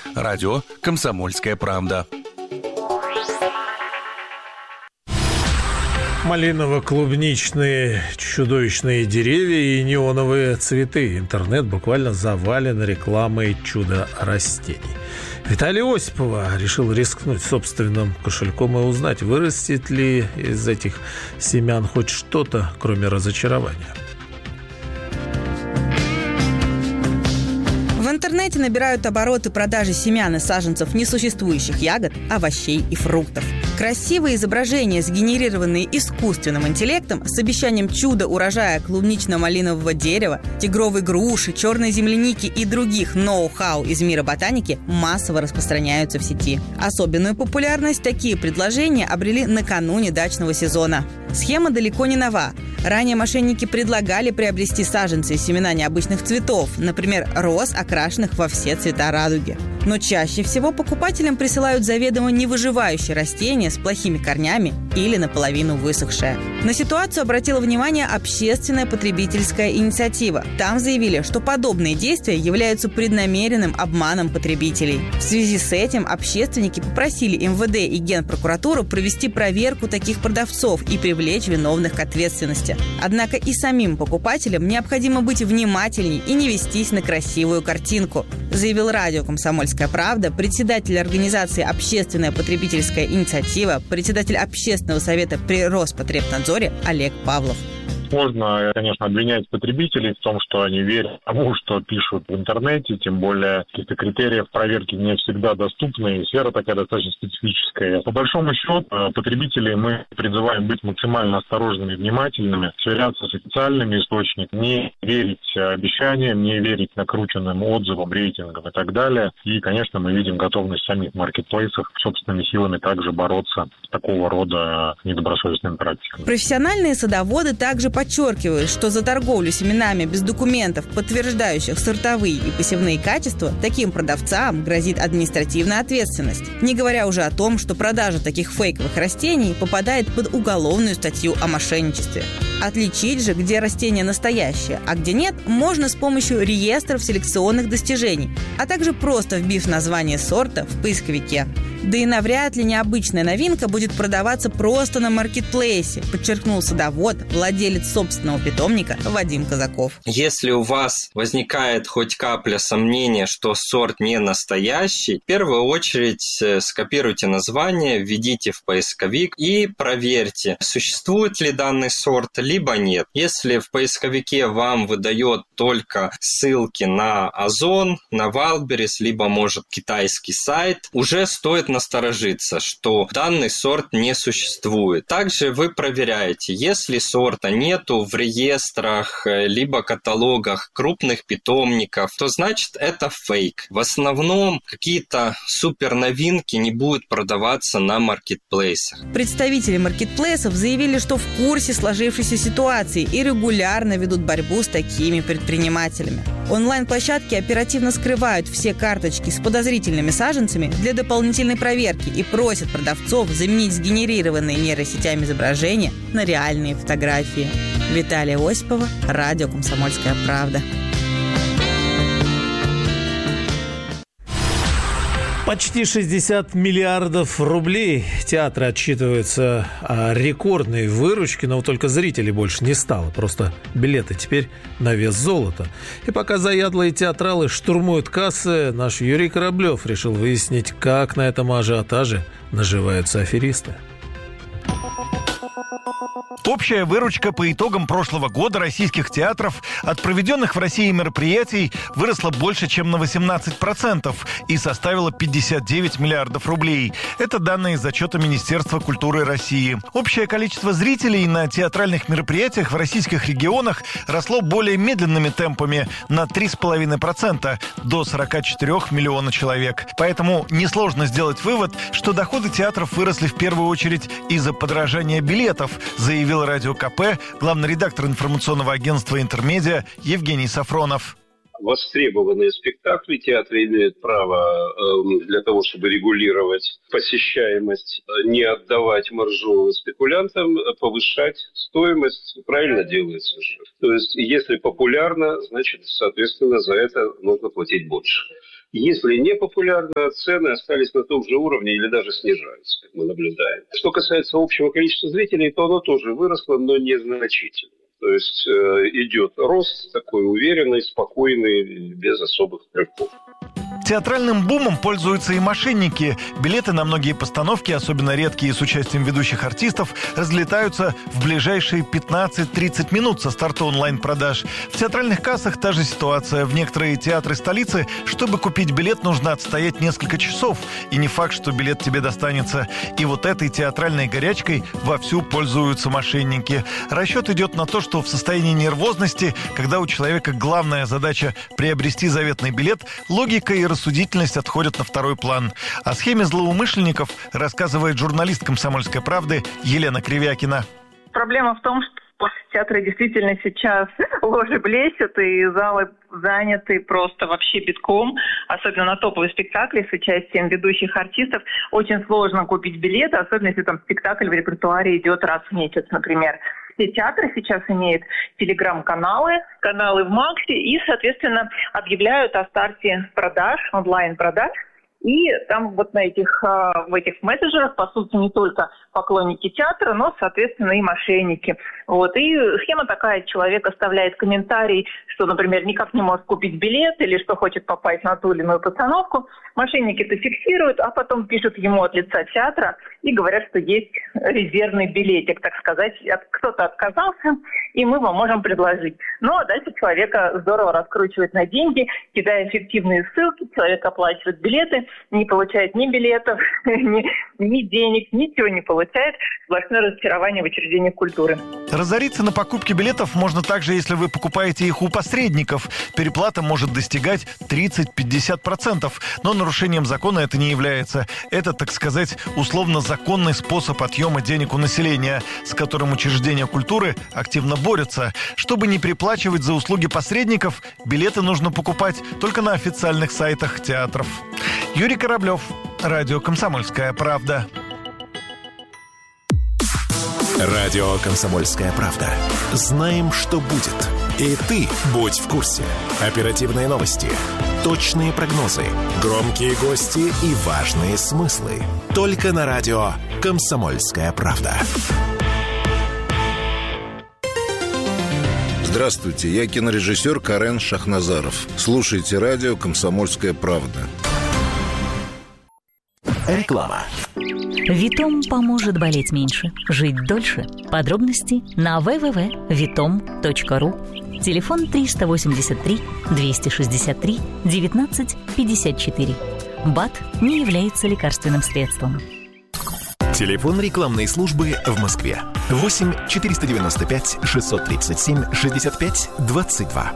Радио «Комсомольская правда». Малиново-клубничные чудовищные деревья и неоновые цветы. Интернет буквально завален рекламой чудо-растений. Виталий Осипова решил рискнуть собственным кошельком и узнать, вырастет ли из этих семян хоть что-то, кроме разочарования. В интернете набирают обороты продажи семян и саженцев несуществующих ягод, овощей и фруктов. Красивые изображения, сгенерированные искусственным интеллектом, с обещанием чуда урожая клубнично-малинового дерева, тигровой груши, черной земляники и других ноу-хау из мира ботаники, массово распространяются в сети. Особенную популярность такие предложения обрели накануне дачного сезона. Схема далеко не нова. Ранее мошенники предлагали приобрести саженцы и семена необычных цветов, например, роз, окрашенных во все цвета радуги. Но чаще всего покупателям присылают заведомо невыживающие растения с плохими корнями или наполовину высохшее. На ситуацию обратила внимание общественная потребительская инициатива. Там заявили, что подобные действия являются преднамеренным обманом потребителей. В связи с этим общественники попросили МВД и Генпрокуратуру провести проверку таких продавцов и привлечь виновных к ответственности. Однако и самим покупателям необходимо быть внимательней и не вестись на красивую картинку, заявил радио «Комсомольская правда» председатель организации «Общественная потребительская инициатива», председатель общественного совета при Роспотребнадзоре Олег Павлов. Можно, конечно, обвинять потребителей в том, что они верят тому, что пишут в интернете, тем более каких-то критериев проверки не всегда доступны, и сфера такая достаточно специфическая. По большому счету, потребителей мы призываем быть максимально осторожными и внимательными, сверяться с официальными источниками, не верить обещаниям, не верить накрученным отзывам, рейтингам и так далее. И, конечно, мы видим готовность самих маркетплейсов собственными силами также бороться с такого рода недобросовестными практиками. Профессиональные садоводы также подчеркивают, что за торговлю семенами без документов, подтверждающих сортовые и посевные качества, таким продавцам грозит административная ответственность. Не говоря уже о том, что продажа таких фейковых растений попадает под уголовную статью о мошенничестве. Отличить же, где растение настоящее, а где нет, можно с помощью реестров селекционных достижений, а также просто вбив название сорта в поисковике. Да и навряд ли необычная новинка будет продаваться просто на маркетплейсе, подчеркнул садовод, владелец собственного питомника Вадим Казаков. Если у вас возникает хоть капля сомнения, что сорт не настоящий, в первую очередь скопируйте название, введите в поисковик и проверьте, существует ли данный сорт, либо нет. Если в поисковике вам выдает только ссылки на Озон, на Wildberries, либо, может, китайский сайт, уже стоит насторожиться, что данный сорт не существует. Также вы проверяете, если сорта нету в реестрах либо каталогах крупных питомников, то значит это фейк. В основном какие-то супер новинки не будут продаваться на маркетплейсах. Представители маркетплейсов заявили, что в курсе сложившейся ситуации и регулярно ведут борьбу с такими предпринимателями. Онлайн-площадки оперативно скрывают все карточки с подозрительными саженцами для дополнительной проверки и просят продавцов заменить сгенерированные нейросетями изображения на реальные фотографии. Виталия Осипова, радио «Комсомольская правда». Почти 60 миллиардов рублей театры отчитываются о рекордной выручке, но вот только зрителей больше не стало. Просто билеты теперь на вес золота. И пока заядлые театралы штурмуют кассы, наш Юрий Кораблев решил выяснить, как на этом ажиотаже наживаются аферисты. Общая выручка по итогам прошлого года российских театров от проведенных в России мероприятий выросла больше, чем на 18% и составила 59 миллиардов рублей. Это данные из отчета Министерства культуры России. Общее количество зрителей на театральных мероприятиях в российских регионах росло более медленными темпами на 3,5% до 44 миллиона человек. Поэтому несложно сделать вывод, что доходы театров выросли в первую очередь из-за подорожания билетов, заявил Радио КП главный редактор информационного агентства «Интермедиа» Евгений Сафронов. Востребованные спектакли театры имеют право для того, чтобы регулировать посещаемость, не отдавать маржу спекулянтам, повышать стоимость. Правильно делается же. То есть, если популярно, значит, соответственно, за это нужно платить больше. Если не популярно, цены остались на том же уровне или даже снижаются, как мы наблюдаем. Что касается общего количества зрителей, то оно тоже выросло, но незначительно. То есть идет рост такой уверенный, спокойный, без особых рывков. Театральным бумом пользуются и мошенники. Билеты на многие постановки, особенно редкие с участием ведущих артистов, разлетаются в ближайшие 15-30 минут со старта онлайн-продаж. В театральных кассах та же ситуация. В некоторые театры столицы, чтобы купить билет, нужно отстоять несколько часов. И не факт, что билет тебе достанется. И вот этой театральной горячкой вовсю пользуются мошенники. Расчет идет на то, что в состоянии нервозности, когда у человека главная задача приобрести заветный билет, логика и рассудительность отходят на второй план. О схеме злоумышленников рассказывает журналист «Комсомольской правды» Елена Кривякина. Проблема в том, что театры действительно сейчас ложи блещут, и залы заняты просто вообще битком. Особенно на топовые спектакли с участием ведущих артистов очень сложно купить билеты, особенно если там спектакль в репертуаре идет раз в месяц, например. Все театры сейчас имеют телеграм-каналы, каналы в Максе и, соответственно, объявляют о старте продаж, онлайн-продаж. И там вот в этих мессенджерах пасутся не только поклонники театра, но, соответственно, и мошенники. Вот. И схема такая: человек оставляет комментарий, что, например, никак не может купить билет или что хочет попасть на ту или иную постановку. Мошенники это фиксируют, а потом пишут ему от лица театра и говорят, что есть резервный билетик, так сказать. Кто-то отказался, и мы вам можем предложить. Ну, а дальше человека здорово раскручивает на деньги, кидая фиктивные ссылки, человек оплачивает билеты, не получает ни билетов, ни денег, ничего не получает. Сплошное разочарование в учреждениях культуры. Разориться на покупке билетов можно также, если вы покупаете их у посредников. Переплата может достигать 30-50%, но нарушением закона это не является. Это, так сказать, условно-законный способ отъема денег у населения, с которым учреждения культуры активно борются. Чтобы не переплачивать за услуги посредников, билеты нужно покупать только на официальных сайтах театров. Юрий Кораблев, радио «Комсомольская правда». Радио «Комсомольская правда». Знаем, что будет. И ты будь в курсе. Оперативные новости, точные прогнозы, громкие гости и важные смыслы. Только на радио «Комсомольская правда». Здравствуйте, я кинорежиссер Карен Шахназаров. Слушайте радио «Комсомольская правда». Реклама. Витом поможет болеть меньше, жить дольше. Подробности на www.vitom.ru. Телефон 383 263 19 54. БАД не является лекарственным средством. Телефон рекламной службы в Москве. 8 495 637 65 22.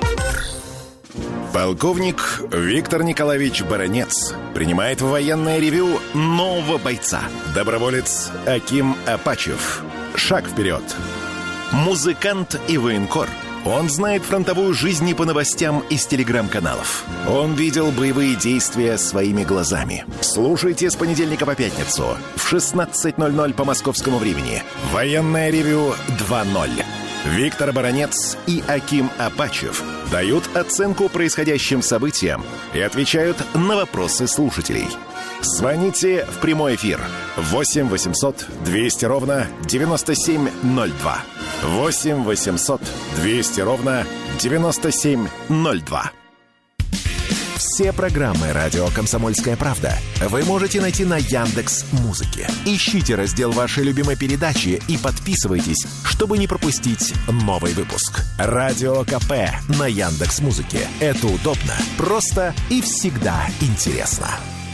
Полковник Виктор Николаевич Баранец принимает в военное ревью нового бойца. Доброволец Аким Апачев. Шаг вперед. Музыкант и военкор. Он знает фронтовую жизнь не по новостям из телеграм-каналов. Он видел боевые действия своими глазами. Слушайте с понедельника по пятницу в 16:00 по московскому времени. Военное ревью 2.0. Виктор Баранец и Аким Апачев дают оценку происходящим событиям и отвечают на вопросы слушателей. Звоните в прямой эфир 8 800 200 ровно 9702. 8 800 200 ровно 9702. Все программы «Радио Комсомольская правда» вы можете найти на Яндекс.Музыке. Ищите раздел вашей любимой передачи и подписывайтесь, чтобы не пропустить новый выпуск. Радио КП на Яндекс.Музыке. Это удобно, просто и всегда интересно.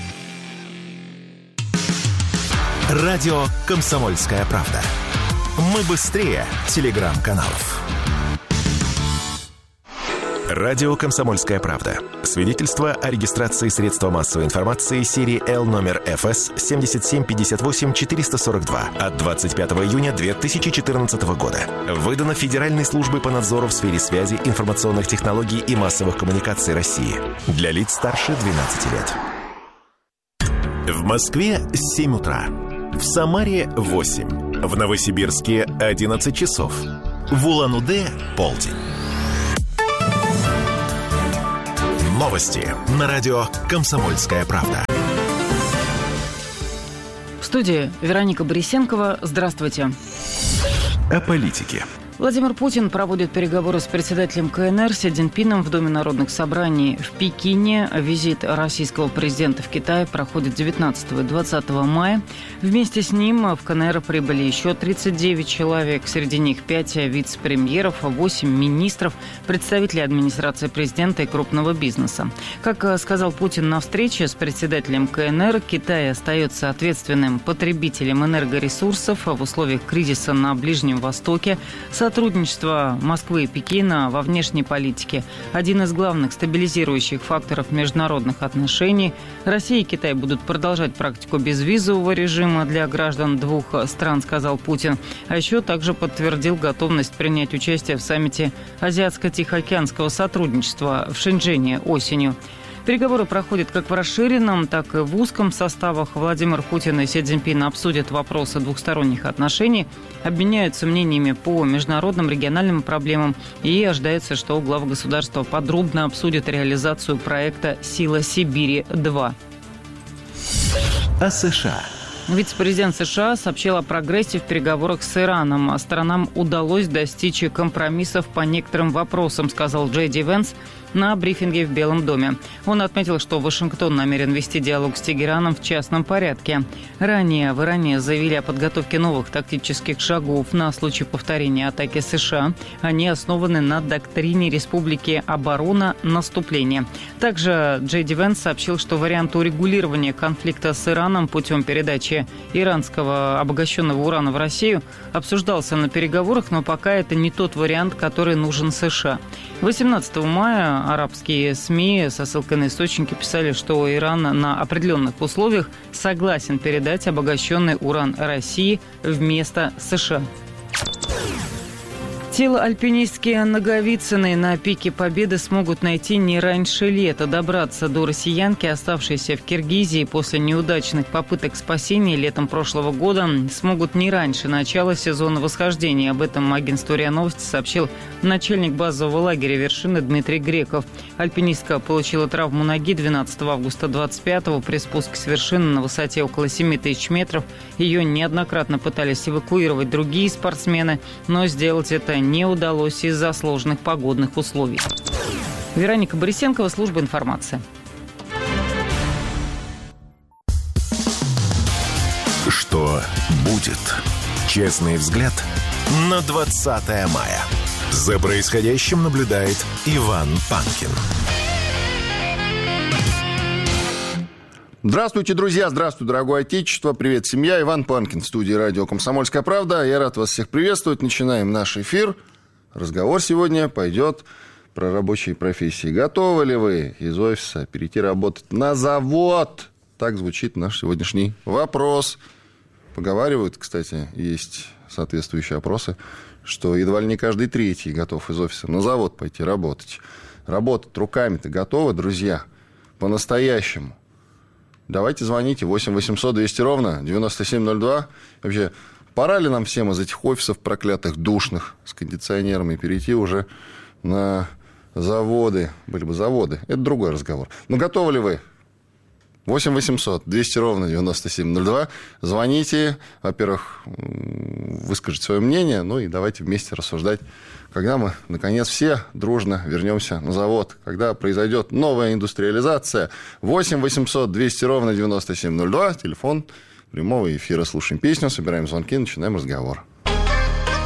Радио «Комсомольская правда». Мы быстрее телеграм-каналов. Радио «Комсомольская правда». Свидетельство о регистрации средства массовой информации серии L номер ФС 7758-442 от 25 июня 2014 года. Выдано Федеральной службой по надзору в сфере связи, информационных технологий и массовых коммуникаций России. Для лиц старше 12 лет. В Москве 7 утра. В Самаре 8. В Новосибирске 11 часов. В Улан-Удэ полдень. Новости на радио «Комсомольская правда». В студии Вероника Борисенкова. Здравствуйте. О политике. Владимир Путин проводит переговоры с председателем КНР Си Цзиньпином в Доме народных собраний в Пекине. Визит российского президента в Китай проходит 19 и 20 мая. Вместе с ним в КНР прибыли еще 39 человек. Среди них 5 вице-премьеров, 8 министров, представители администрации президента и крупного бизнеса. Как сказал Путин на встрече с председателем КНР, Китай остается ответственным потребителем энергоресурсов в условиях кризиса на Ближнем Востоке. Сотрудничество Москвы и Пекина во внешней политике – один из главных стабилизирующих факторов международных отношений. Россия и Китай будут продолжать практику безвизового режима для граждан двух стран, сказал Путин. А еще также подтвердил готовность принять участие в саммите Азиатско-Тихоокеанского сотрудничества в Шэньчжэне осенью. Переговоры проходят как в расширенном, так и в узком составах. Владимир Путин и Си Цзиньпин обсудят вопросы двухсторонних отношений, обменяются мнениями по международным региональным проблемам, и ожидается, что главы государства подробно обсудят реализацию проекта «Сила Сибири-2». О США. Вице-президент США сообщил о прогрессе в переговорах с Ираном. Сторонам удалось достичь компромиссов по некоторым вопросам, сказал Джей Ди Венс на брифинге в Белом доме. Он отметил, что Вашингтон намерен вести диалог с Тегераном в частном порядке. Ранее в Иране заявили о подготовке новых тактических шагов на случай повторения атаки США. Они основаны на доктрине Республики оборона наступления. Также Джей Ди Венс сообщил, что вариант урегулирования конфликта с Ираном путем передачи иранского обогащенного урана в Россию обсуждался на переговорах, но пока это не тот вариант, который нужен США. 18 мая арабские СМИ со ссылкой на источники писали, что Иран на определенных условиях согласен передать обогащенный уран России вместо США. Тело альпинистки Наговицыной на пике Победы смогут найти не раньше лета. Добраться до россиянки, оставшейся в Киргизии после неудачных попыток спасения летом прошлого года, смогут не раньше начала сезона восхождения. Об этом агентству РИА Новости сообщил начальник базового лагеря вершины Дмитрий Греков. Альпинистка получила травму ноги 12 августа 25-го при спуске с вершины на высоте около 7 тысяч метров. Ее неоднократно пытались эвакуировать другие спортсмены, но сделать это не удалось из-за сложных погодных условий. Вероника Борисенкова, служба информации. Что будет? Честный взгляд на 20 мая. За происходящим наблюдает Иван Панкин. Здравствуйте, друзья! Здравствуй, дорогое отечество! Привет, семья! Иван Панкин в студии радио «Комсомольская правда». Я рад вас всех приветствовать. Начинаем наш эфир. Разговор сегодня пойдет про рабочие профессии. Готовы ли вы из офиса перейти работать на завод? Так звучит наш сегодняшний вопрос. Поговаривают, кстати, есть соответствующие опросы, что едва ли не каждый третий готов из офиса на завод пойти работать. Работать руками-то готовы, друзья? По-настоящему. Давайте звоните 8 800 200 ровно 9702. Вообще, пора ли нам всем из этих офисов проклятых, душных, с кондиционерами перейти уже на заводы? Были бы заводы. Это другой разговор. Но готовы ли вы? 8 800 200 ровно 9702. Звоните. Во-первых, выскажите свое мнение. Ну и давайте вместе рассуждать, когда мы, наконец, все дружно вернемся на завод, когда произойдет новая индустриализация. 8 800 200 ровно 9702, телефон прямого эфира. Слушаем песню, собираем звонки, начинаем разговор.